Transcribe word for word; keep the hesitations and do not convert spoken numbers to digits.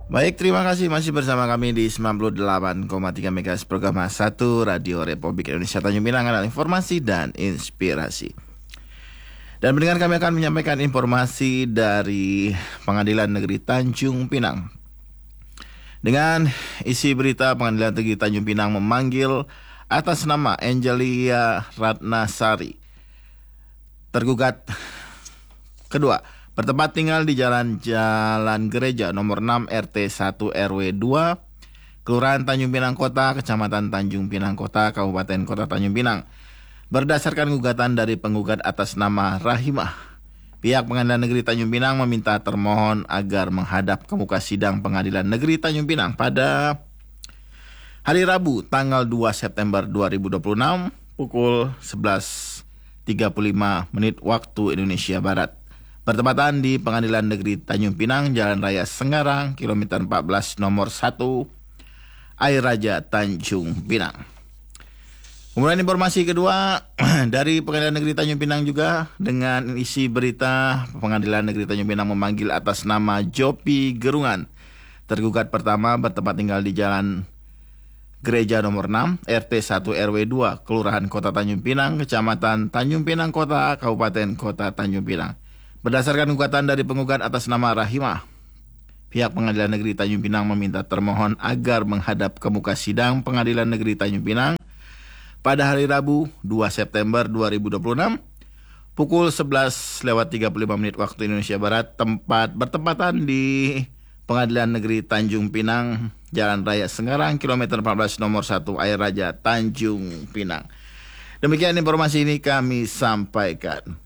Baik, terima kasih masih bersama kami di sembilan puluh delapan koma tiga MHz program satu Radio Republik Indonesia Tanjung Pinang, adalah informasi dan inspirasi. Dan pendengar, kami akan menyampaikan informasi dari Pengadilan Negeri Tanjung Pinang. Dengan isi berita, Pengadilan Negeri Tanjung Pinang memanggil atas nama Angelia Ratnasari, tergugat kedua, bertempat tinggal di Jalan Jalan Gereja nomor enam R T satu R W dua, Kelurahan Tanjung Pinang Kota, Kecamatan Tanjung Pinang Kota, Kabupaten Kota Tanjung Pinang. Berdasarkan gugatan dari penggugat atas nama Rahimah, pihak Pengadilan Negeri Tanjung Pinang meminta termohon agar menghadap ke muka sidang Pengadilan Negeri Tanjung Pinang pada hari Rabu tanggal dua September dua ribu dua puluh enam pukul sebelas tiga puluh lima menit waktu Indonesia Barat. Bertepatan di Pengadilan Negeri Tanjung Pinang, Jalan Raya Senggarang, kilometer empat belas nomor satu, Air Raja, Tanjung Pinang. Kemudian informasi kedua dari Pengadilan Negeri Tanjung Pinang juga dengan isi berita, Pengadilan Negeri Tanjung Pinang memanggil atas nama Jopi Gerungan. Tergugat pertama bertempat tinggal di Jalan Gereja nomor enam R T satu R W dua, Kelurahan Kota Tanjung Pinang, Kecamatan Tanjung Pinang Kota, Kabupaten Kota Tanjung Pinang. Berdasarkan gugatan dari penggugat atas nama Rahimah, pihak Pengadilan Negeri Tanjung Pinang meminta termohon agar menghadap ke muka sidang Pengadilan Negeri Tanjung Pinang pada hari Rabu dua September dua ribu dua puluh enam pukul sebelas lewat tiga puluh lima menit waktu Indonesia Barat, tempat bertempatan di Pengadilan Negeri Tanjung Pinang, Jalan Raya Senggarang, kilometer empat belas nomor satu, Air Raja, Tanjung Pinang. Demikian informasi ini kami sampaikan.